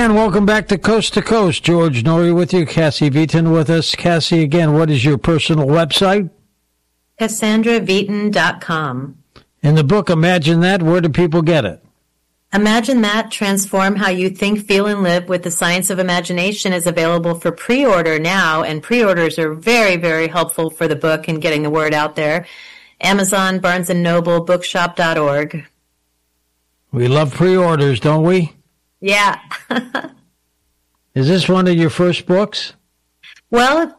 And welcome back to Coast. George Noory with you, Cassie Vieten with us. Cassie, again, what is your personal website? CassandraVieten.com. In the book, Imagine That, where do people get it? Imagine That, Transform How You Think, Feel, and Live with the Science of Imagination is available for pre-order now, and pre-orders are very, very helpful for the book and getting the word out there. Amazon, Barnes & Noble, Bookshop.org. We love pre-orders, don't we? Yeah. Is this one of your first books? Well,